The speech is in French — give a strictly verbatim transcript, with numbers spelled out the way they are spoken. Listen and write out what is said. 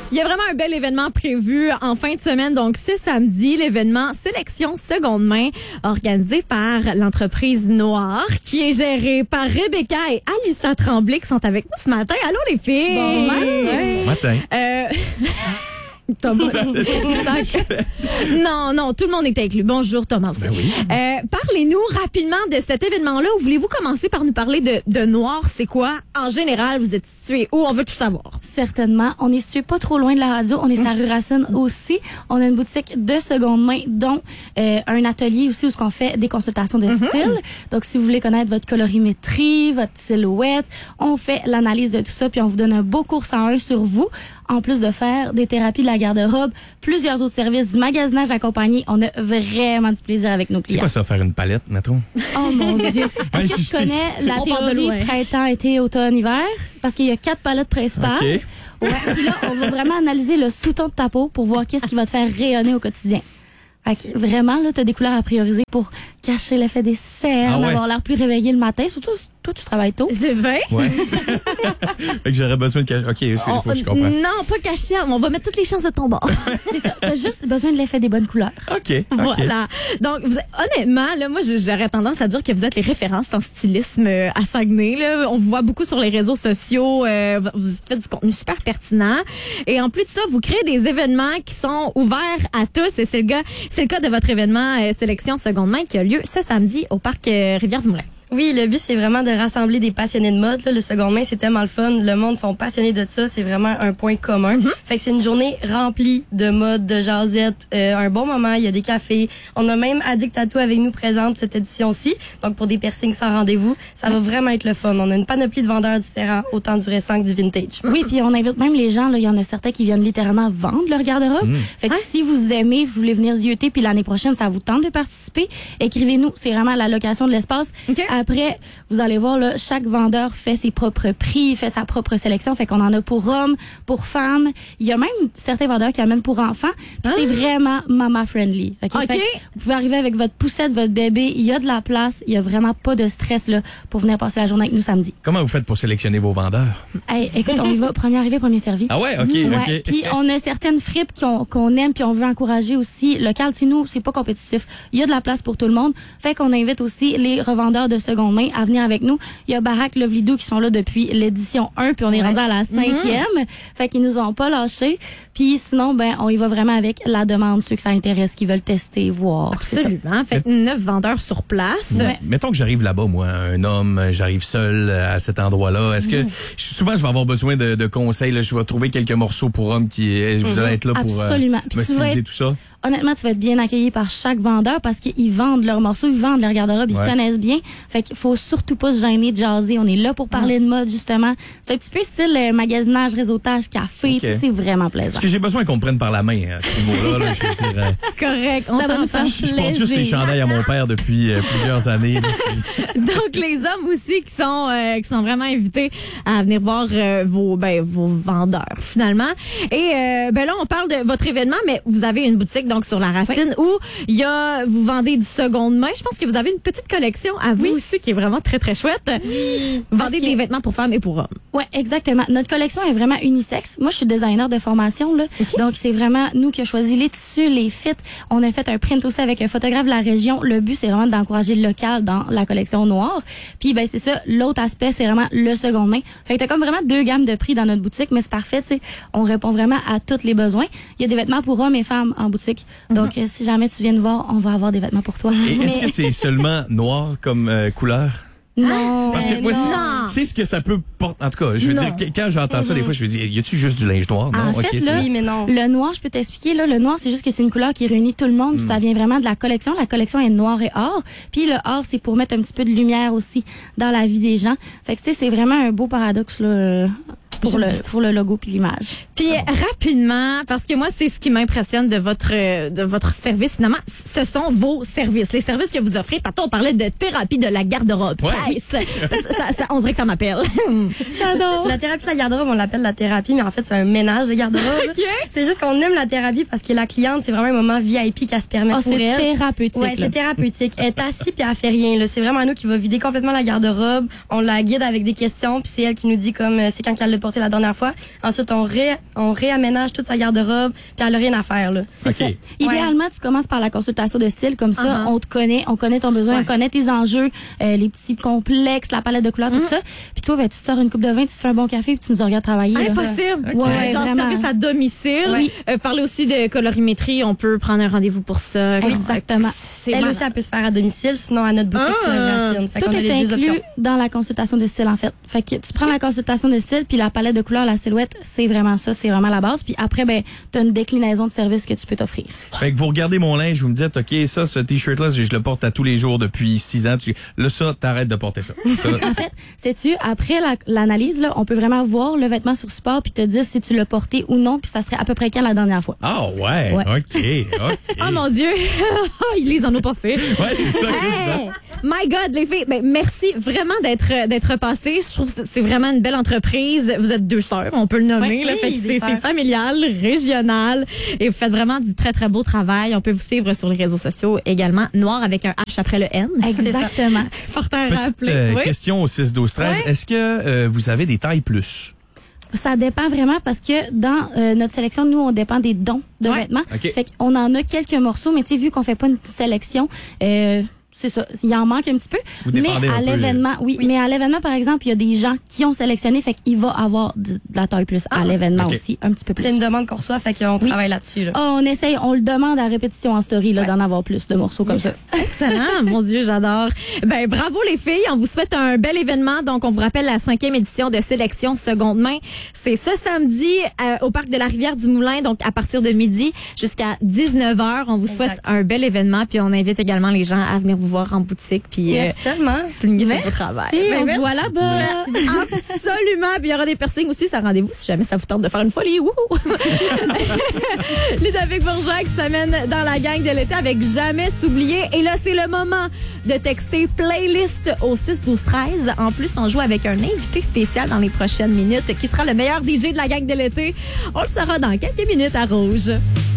Il y a vraiment un bel événement prévu en fin de semaine. Donc, ce samedi, l'événement Sélection Seconde Main, organisé par l'entreprise Noir, qui est gérée par Rebecca et Alissa Tremblay, qui sont avec nous ce matin. Allô, les filles! Bon matin! Matin. Euh... Thomas. non, non, tout le monde est inclus. Bonjour, Thomas. Ben oui. Euh, parlez-nous rapidement de cet événement-là. Voulez-vous commencer par nous parler de, de Noir? C'est quoi? En général, vous êtes situé où? On veut tout savoir. Certainement. On est situé pas trop loin de la radio. On est sur la rue Racine aussi. On a une boutique de seconde main, dont euh, un atelier aussi où on fait des consultations de Mm-hmm. style. Donc, si vous voulez connaître votre colorimétrie, votre silhouette, on fait l'analyse de tout ça, puis on vous donne un beau cours cent un sur vous. En plus de faire des thérapies de la garde-robe, plusieurs autres services, du magasinage accompagné. On a vraiment du plaisir avec nos C'est clients. quoi ça, faire une palette, mettons? Oh mon Dieu. Ouais, Est-ce que je- tu connais la On part de loin. théorie printemps, été, automne, hiver? Parce qu'il y a quatre palettes principales. OK. Ouais. Puis là, on va vraiment analyser le sous-ton de ta peau pour voir qu'est-ce qui va te faire rayonner au quotidien. Fait que vraiment, là, t'as des couleurs à prioriser pour cacher l'effet des cernes, Ah ouais. avoir l'air plus réveillé le matin. Surtout, toi, tu travailles tôt. C'est vrai? Ouais. fait que j'aurais besoin de... OK, c'est On- quoi, je comprends. non, pas caché. On va mettre toutes les chances de ton bord. C'est ça. T'as juste besoin de l'effet des bonnes couleurs. OK, OK. Voilà. Donc, vous, honnêtement, là, moi, j'aurais tendance à dire que vous êtes les références en stylisme euh, à Saguenay. Là. On vous voit beaucoup sur les réseaux sociaux. Euh, vous faites du contenu super pertinent. Et en plus de ça, vous créez des événements qui sont ouverts à tous. Et c'est le, gars, c'est le cas de votre événement euh, Sélection Seconde Main qui a lieu ce samedi au parc euh, Rivière-du-Moulin. Oui, le but, c'est vraiment de rassembler des passionnés de mode. Là. Le seconde main, c'est tellement le fun. Le monde sont passionnés de ça. C'est vraiment un point commun. Mm-hmm. Fait que c'est une journée remplie de mode, de jasette, euh, un bon moment. Il y a des cafés. On a même Addict Tattoo avec nous présente cette édition-ci. Donc, pour des piercings sans rendez-vous, ça va vraiment être le fun. On a une panoplie de vendeurs différents, autant du récent que du vintage. Oui, puis on invite même les gens. Là, il y en a certains qui viennent littéralement vendre leur garde-robe. Fait que si vous aimez, vous voulez venir zioter, puis l'année prochaine, ça vous tente de participer, écrivez-nous. C'est vraiment la location de l'espace. OK. Après, vous allez voir, là, chaque vendeur fait ses propres prix, fait sa propre sélection. Fait qu'on en a pour hommes, pour femmes. Il y a même certains vendeurs qui amènent pour enfants. Puis c'est vraiment mama-friendly. OK? OK. Fait que vous pouvez arriver avec votre poussette, votre bébé. Il y a de la place. Il y a vraiment pas de stress là pour venir passer la journée avec nous samedi. Comment vous faites pour sélectionner vos vendeurs? Hey, écoute, on y va. Premier arrivé, premier servi. Ah ouais? OK, Ouais. OK. Puis on a certaines fripes qu'on qu'on aime puis on veut encourager aussi. Local, c'est nous, c'est pas compétitif. Il y a de la place pour tout le monde. Fait qu'on invite aussi les revendeurs de seconde main à venir avec nous. Il y a Barack Lovely Do qui sont là depuis l'édition un puis on est rendu à la cinquième. Fait qu'ils nous ont pas lâchés. Puis sinon, ben on y va vraiment avec la demande, ceux que ça intéresse, qui veulent tester, voir. C'est ça. Absolument. Fait que neuf vendeurs sur place. Ouais. Mettons que j'arrive là-bas, moi, un homme, j'arrive seul à cet endroit-là. Est-ce que souvent je vais avoir besoin de, de conseils? Là, je vais trouver quelques morceaux pour hommes qui vous allez être là pour euh, Absolument. Puis me tu vas styliser être- tout ça. Honnêtement, tu vas être bien accueilli par chaque vendeur parce qu'ils vendent leurs morceaux, ils vendent leurs garde-robes, ils Ouais. connaissent bien. Fait qu'il faut surtout pas se gêner de jaser. On est là pour parler de mode, justement. C'est un petit peu style euh, magasinage, réseautage, café. Ok. Tu sais, c'est vraiment plaisant. Parce que j'ai besoin qu'on me prenne par la main à ce niveau-là. Là, je veux dire, euh, C'est correct. On Ça va nous t'entend. faire je porte juste les plaisir. chandails à mon père depuis euh, plusieurs années. là. Donc les hommes aussi qui sont euh, qui sont vraiment invités à venir voir euh, vos ben vos vendeurs finalement. Et euh, ben là on parle de votre événement, mais vous avez une boutique donc sur la Racine où il y a vous vendez du seconde main. Je pense que vous avez une petite collection à vous aussi qui est vraiment très très chouette. Vous Parce vendez que- des vêtements pour femmes et pour hommes. Ouais, exactement. Notre collection est vraiment unisexe. Moi, je suis designer de formation, là. Donc, c'est vraiment nous qui avons choisi les tissus, les fits. On a fait un print aussi avec un photographe de la région. Le but, c'est vraiment d'encourager le local dans la collection noire. Puis, ben, c'est ça. L'autre aspect, c'est vraiment le seconde main. Fait que t'as comme vraiment deux gammes de prix dans notre boutique, mais c'est parfait, tu sais. On répond vraiment à tous les besoins. Il y a des vêtements pour hommes et femmes en boutique. Donc, euh, si jamais tu viens nous voir, on va avoir des vêtements pour toi. Et est-ce que c'est seulement noir comme euh, couleur? Non. Parce que Euh, moi, non. c'est- c'est ce que ça peut porter. En tout cas, je veux Non. dire, que- quand j'entends ça, des fois, je me dis, y a-tu juste du linge noir? Non, En ok, fait, c'est là, bon. Oui, mais non. Le noir, je peux t'expliquer, là, le noir, c'est juste que c'est une couleur qui réunit tout le monde, puis ça vient vraiment de la collection. La collection est noir et or. Puis le or, c'est pour mettre un petit peu de lumière aussi dans la vie des gens. Fait que, tu sais, c'est vraiment un beau paradoxe, là, euh, pour le, pour le logo puis l'image. Puis rapidement, parce que moi c'est ce qui m'impressionne de votre euh, de votre service finalement, ce sont vos services, les services que vous offrez. Tantôt on parlait de thérapie de la garde-robe. Ouais. Yes. ça, ça, ça- on dirait que ça m'appelle. J'adore. La thérapie de la garde-robe, on l'appelle la thérapie, mais en fait, c'est un ménage de garde-robe. Ok. C'est juste qu'on aime la thérapie parce que la cliente, c'est vraiment un moment V I P qu'elle se permet Oh, pour c'est elle. thérapeutique. Ouais, là. c'est thérapeutique. Elle est assise puis elle fait rien. Là, c'est vraiment nous qui va vider complètement la garde-robe. On la guide avec des questions puis c'est elle qui nous dit comme euh, c'est quand qu'elle l'a porté la dernière fois. Ensuite, on, ré, on réaménage toute sa garde-robe, puis elle a rien à faire, là. C'est Okay. ça. Idéalement, tu commences par la consultation de style. Comme ça, Uh-huh. on te connaît, on connaît ton besoin, Ouais. on connaît tes enjeux, euh, les petits complexes, la palette de couleurs, tout ça. Puis toi, ben, tu te sors une coupe de vin, tu te fais un bon café, puis tu nous regardes travailler. là. Impossible. Ok. Ouais, Genre vraiment. service à domicile. Oui. Euh, parler aussi de colorimétrie, on peut prendre un rendez-vous pour ça. Exactement. C'est Elle malade. aussi, elle peut se faire à domicile, sinon à notre boutique Ah. sur la Racine. Fait Tout qu'on a est les deux inclus options. dans la consultation de style, en fait. Fait que tu prends la consultation de style, puis la palette de couleurs, la silhouette, c'est vraiment ça, c'est vraiment la base. Puis après, ben, t'as une déclinaison de services que tu peux t'offrir. Fait que vous regardez mon linge, vous me dites, OK, ça, ce t-shirt-là, je le porte à tous les jours depuis six ans. Tu, là, ça, t'arrêtes de porter ça. Ça, En fait, sais-tu, après la- l'analyse, là, on peut vraiment voir le vêtement sur support puis te dire si tu l'as porté ou non, puis ça serait à peu près quand la dernière fois. Ah ouais, Ouais. OK, OK. Oh mon Dieu, ils lisent en nos pensées. Ouais, c'est ça. Hey! My God, les filles, ben, merci vraiment d'être d'être passées. Je trouve que c'est vraiment une belle entreprise. Vous êtes deux sœurs, on peut le nommer. Oui, là. oui, Fait que des c'est sœurs. c'est familial, régional, et vous faites vraiment du très très beau travail. On peut vous suivre sur les réseaux sociaux également. Noir avec un H après le N. Exactement. Fort à Petite rappeler. euh, Oui. question au six douze treize. Ouais. Est-ce que euh, vous avez des tailles plus? Ça dépend vraiment parce que dans euh, notre sélection, nous, on dépend des dons de Ouais. vêtements. OK. Fait qu'on en a quelques morceaux, mais tu sais, vu qu'on fait pas une sélection, euh, c'est ça, il en manque un petit peu. Vous Mais dépendez un à peu, l'événement, oui, Oui. mais à l'événement, par exemple, il y a des gens qui ont sélectionné, fait qu'il va avoir de, de la taille plus à l'événement OK. aussi, un petit peu plus. C'est une demande qu'on reçoit, fait qu'on travaille là-dessus, là. Ah, on essaye, on le demande à répétition en story, là, Ouais. d'en avoir plus de morceaux comme ça. Excellent, mon Dieu, j'adore. Ben bravo les filles, on vous souhaite un bel événement. Donc on vous rappelle la cinquième édition de Sélection Seconde Main. C'est ce samedi euh, au parc de la Rivière du Moulin, donc à partir de midi jusqu'à dix-neuf heures. On vous souhaite Exact. un bel événement, puis on invite également les gens à venir vous voir en boutique, puis euh, Merci tellement. souligner ce beau travail. Si, Ben, on se merci. voit là-bas. Absolument. Puis il y aura des piercings aussi. Ça rendez-vous si jamais ça vous tente de faire une folie. Wouhou! Ludovic Bourgeois qui s'amène dans la gang de l'été avec Jamais s'oublier. Et là, c'est le moment de texter playlist au six douze treize. En plus, on joue avec un invité spécial dans les prochaines minutes qui sera le meilleur D J de la gang de l'été. On le saura dans quelques minutes à Rouge.